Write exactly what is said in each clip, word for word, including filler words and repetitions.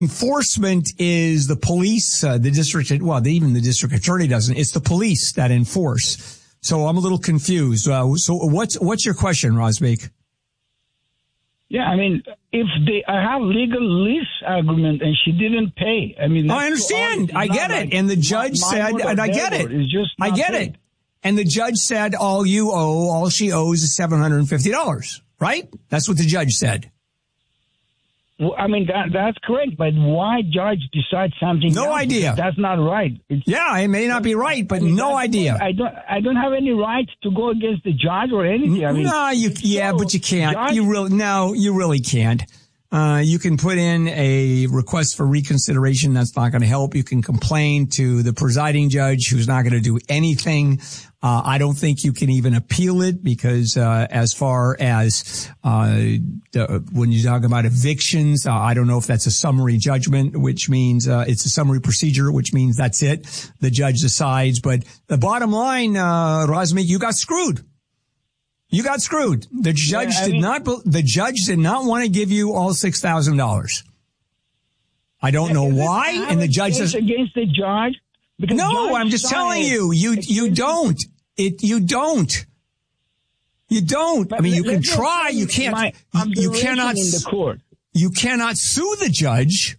Enforcement is the police, uh, the district, well, even the district attorney doesn't. It's the police that enforce. So I'm a little confused. Uh, so what's what's your question, Rosbeek? Yeah, I mean, if they I have legal lease agreement and she didn't pay, I mean, oh, I understand. I get it. And the judge said, and I get it. I get it. And the judge said, all you owe, all she owes is seven hundred fifty dollars, right? That's what the judge said. Well, I mean, that, that's correct, but why judge decide something? No else? idea. That's not right. It's, yeah, it may not be right, but I mean, no idea. I don't. I don't have any right to go against the judge or anything. I mean, no, you. Yeah, so, but you can't. Judge, you really no, you really can't. Uh, you can put in a request for reconsideration. That's not going to help. You can complain to the presiding judge, who's not going to do anything. Uh, I don't think you can even appeal it because, uh, as far as, uh, the, when you talk about evictions, uh, I don't know if that's a summary judgment, which means, uh, it's a summary procedure, which means that's it. The judge decides. But the bottom line, uh, Rosmi, you got screwed. You got screwed. The judge yeah, did mean, not, the judge did not want to give you all six thousand dollars. I don't yeah, know why. And the judge says against the judge. Because no, I'm just telling you, you, you don't. It, you don't. You don't. But I mean, you can try. You can't, my, you, you cannot, in the court. You cannot sue the judge.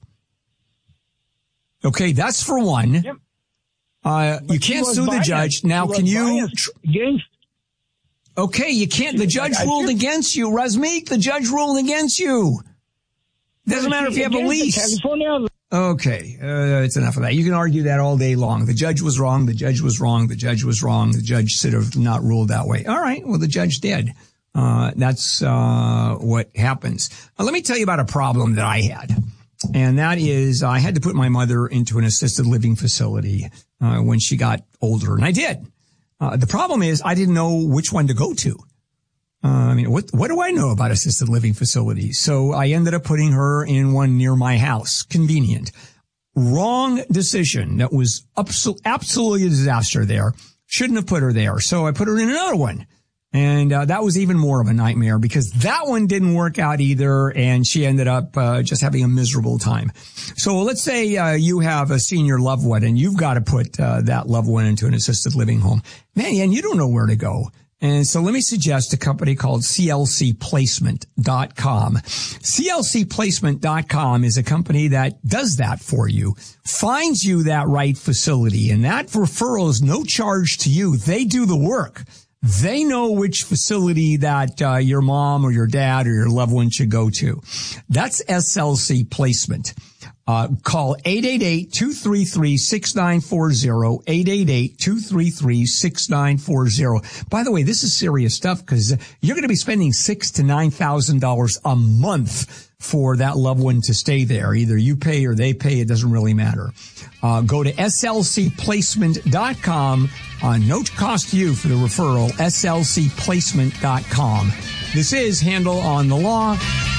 Okay. That's for one. Yep. Uh, you can't sue biased. the judge. Now, can you? Against. Okay. You can't. The judge I, ruled I against you, Razmeek. The judge ruled against you. Doesn't matter if you have a lease. California. Okay, uh, it's enough of that. You can argue that all day long. The judge was wrong. The judge was wrong. The judge was wrong. The judge should have not ruled that way. All right. Well, the judge did. Uh, that's, uh, what happens. Uh, let me tell you about a problem that I had. And that is I had to put my mother into an assisted living facility, uh, when she got older. And I did. Uh, the problem is I didn't know which one to go to. Uh, I mean, what, what do I know about assisted living facilities? So I ended up putting her in one near my house. Convenient. Wrong decision. That was abso- absolutely a disaster there. Shouldn't have put her there. So I put her in another one. And, uh, that was even more of a nightmare because that one didn't work out either. And she ended up, uh, just having a miserable time. So let's say, uh, you have a senior loved one and you've got to put, uh, that loved one into an assisted living home. Man, and you don't know where to go. And so let me suggest a company called C L C placement dot com. C L C placement dot com is a company that does that for you, finds you that right facility, and that referral is no charge to you. They do the work. They know which facility that uh, your mom or your dad or your loved one should go to. That's S L C Placement. Uh, call eight eight eight, two three three, six nine four zero, eight eight eight, two three three, six nine four zero. By the way, this is serious stuff because you're going to be spending six to nine thousand dollars a month for that loved one to stay there. Either you pay or they pay. It doesn't really matter. Uh, go to S L C placement dot com. Uh, no cost to you for the referral. S L C placement dot com. This is Handel on the Law.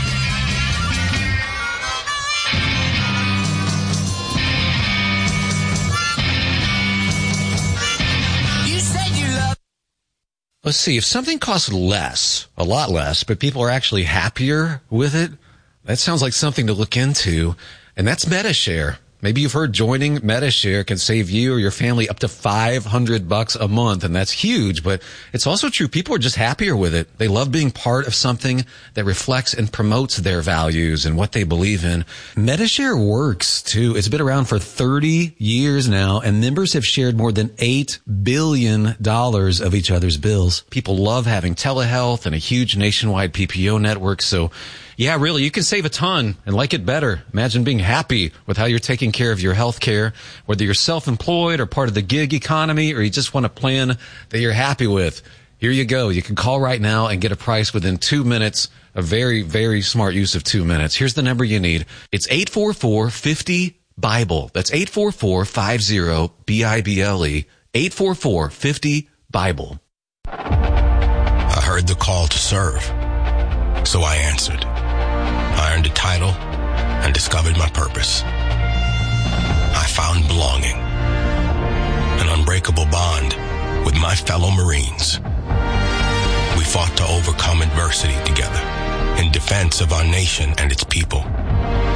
Let's see, if something costs less, a lot less, but people are actually happier with it, that sounds like something to look into, and that's MediShare. Maybe you've heard joining MediShare can save you or your family up to five hundred bucks a month, and that's huge, but it's also true. People are just happier with it. They love being part of something that reflects and promotes their values and what they believe in. MediShare works, too. It's been around for thirty years now, and members have shared more than eight billion dollars of each other's bills. People love having telehealth and a huge nationwide P P O network, so yeah, really, you can save a ton and like it better. Imagine being happy with how you're taking care of your health care, whether you're self-employed or part of the gig economy, or you just want a plan that you're happy with. Here you go. You can call right now and get a price within two minutes. A very, very smart use of two minutes. Here's the number you need. It's eight four four, five zero, BIBLE. That's eight four four, five zero, B I B L E. eight four four, five zero, BIBLE. I heard the call to serve, so I answered. I earned a title and discovered my purpose. I found belonging, an unbreakable bond with my fellow Marines. We fought to overcome adversity together in defense of our nation and its people.